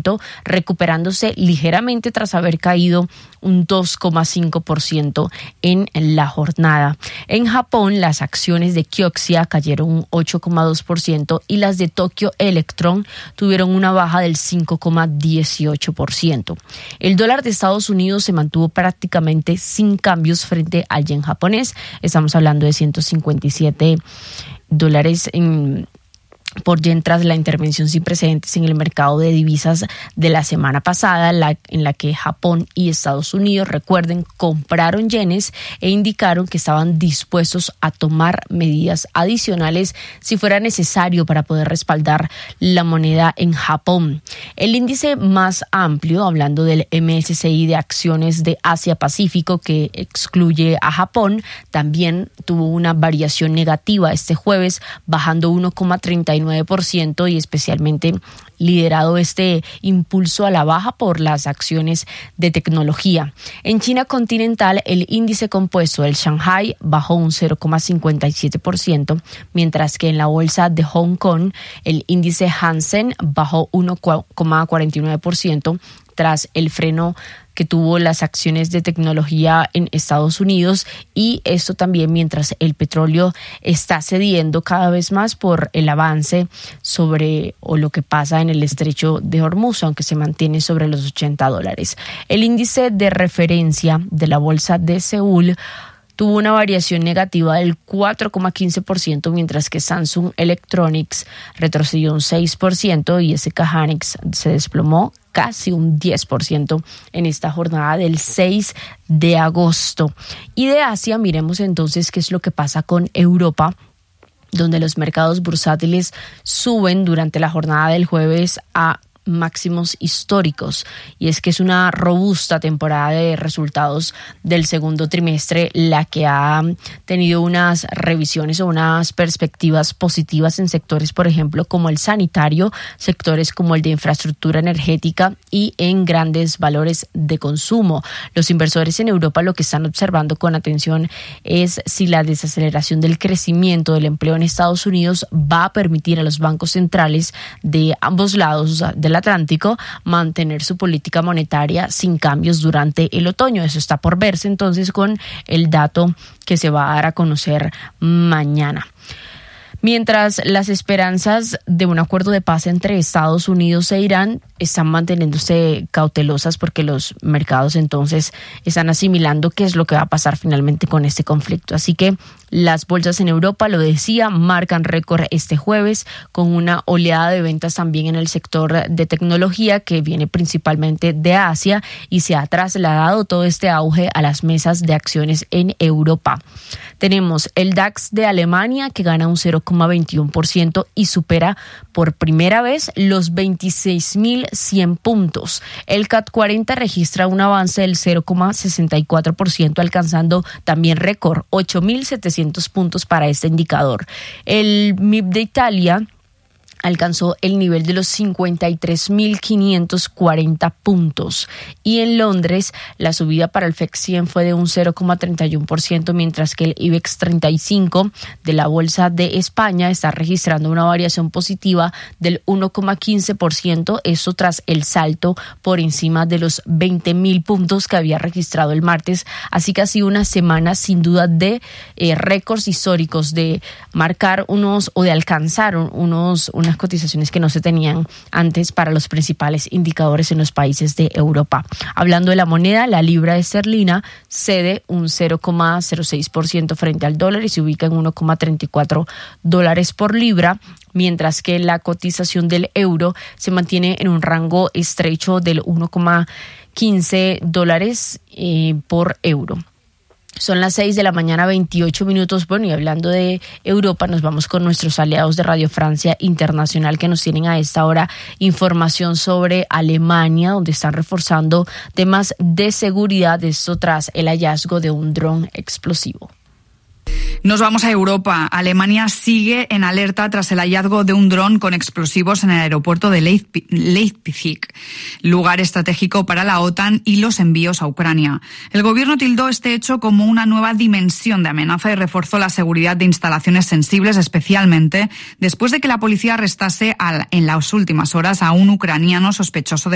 2%, recuperándose ligeramente tras haber caído un 2,5% en la jornada. En Japón, las acciones de Kioxia cayeron un 8,2% y las de Tokyo Electron tuvieron una baja del 5,18%. El dólar de Estados Unidos se mantuvo prácticamente sin cambios frente al yen japonés. Estamos hablando de $157 por yen tras la intervención sin precedentes en el mercado de divisas de la semana pasada, en la que Japón y Estados Unidos, recuerden, compraron yenes e indicaron que estaban dispuestos a tomar medidas adicionales si fuera necesario para poder respaldar la moneda en Japón. El índice más amplio, hablando del MSCI de acciones de Asia-Pacífico, que excluye a Japón, también tuvo una variación negativa este jueves, bajando 1,39%, y especialmente liderado este impulso a la baja por las acciones de tecnología. En China continental, el índice compuesto del Shanghai bajó un 0,57%, mientras que en la bolsa de Hong Kong, el índice Hansen bajó 1,49% tras el freno que tuvo las acciones de tecnología en Estados Unidos, y esto también mientras el petróleo está cediendo cada vez más por el avance sobre lo que pasa en el estrecho de Hormuz, aunque se mantiene sobre los $80. El índice de referencia de la bolsa de Seúl tuvo una variación negativa del 4,15%, mientras que Samsung Electronics retrocedió un 6% y SK Hynix se desplomó casi un 10% en esta jornada del 6 de agosto. Y de Asia, miremos entonces qué es lo que pasa con Europa, donde los mercados bursátiles suben durante la jornada del jueves a máximos históricos, y es que es una robusta temporada de resultados del segundo trimestre la que ha tenido unas revisiones o unas perspectivas positivas en sectores, por ejemplo, como el sanitario, sectores como el de infraestructura energética y en grandes valores de consumo. Los inversores en Europa lo que están observando con atención es si la desaceleración del crecimiento del empleo en Estados Unidos va a permitir a los bancos centrales de ambos lados del Atlántico mantener su política monetaria sin cambios durante el otoño. Eso está por verse entonces con el dato que se va a dar a conocer mañana. Mientras las esperanzas de un acuerdo de paz entre Estados Unidos e Irán están manteniéndose cautelosas, porque los mercados entonces están asimilando qué es lo que va a pasar finalmente con este conflicto. Así que las bolsas en Europa, lo decía, marcan récord este jueves con una oleada de ventas también en el sector de tecnología que viene principalmente de Asia y se ha trasladado todo este auge a las mesas de acciones en Europa. Tenemos el DAX de Alemania que gana un 0,21% y supera por primera vez los 26.100 puntos. El CAC 40 registra un avance del 0,64%, alcanzando también récord 8.700 puntos para este indicador. El MIB de Italia alcanzó el nivel de los 53.540 puntos. Y en Londres, la subida para el FTSE 100 fue de un 0,31%, mientras que el IBEX 35 de la Bolsa de España está registrando una variación positiva del 1,15%, eso tras el salto por encima de los 20.000 puntos que había registrado el martes. Así que ha sido una semana sin duda de récords históricos, de marcar de alcanzar unas cotizaciones que no se tenían antes para los principales indicadores en los países de Europa. Hablando de la moneda, la libra esterlina cede un 0,06% frente al dólar y se ubica en $1,34 por libra, mientras que la cotización del euro se mantiene en un rango estrecho del $1,15 por euro. Son las 6 de la mañana, 28 minutos. Bueno, y hablando de Europa, nos vamos con nuestros aliados de Radio Francia Internacional, que nos tienen a esta hora información sobre Alemania, donde están reforzando temas de seguridad, esto tras el hallazgo de un dron explosivo. Nos vamos a Europa. Alemania sigue en alerta tras el hallazgo de un dron con explosivos en el aeropuerto de Leipzig, lugar estratégico para la OTAN y los envíos a Ucrania. El gobierno tildó este hecho como una nueva dimensión de amenaza y reforzó la seguridad de instalaciones sensibles, especialmente después de que la policía arrestase en las últimas horas a un ucraniano sospechoso de